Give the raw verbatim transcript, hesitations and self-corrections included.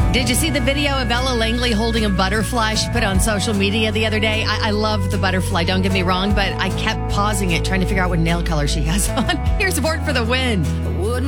Did you see the video of Ella Langley holding a butterfly she put on social media the other day? I, I love the butterfly, don't get me wrong, but I kept pausing it, trying to figure out what nail color she has on. Here's Support for the Win.